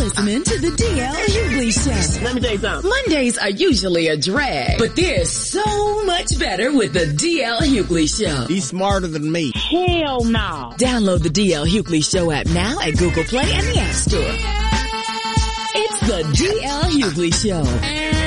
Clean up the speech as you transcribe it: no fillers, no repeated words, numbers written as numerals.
listening to the DL Hughley Show. Let me tell you something. Mondays are usually a drag, but there's so much better with the DL Hughley Show. He's smarter than me. Hell no. Download the DL Hughley Show app now at Google Play and the App Store. It's the DL Hughley Show.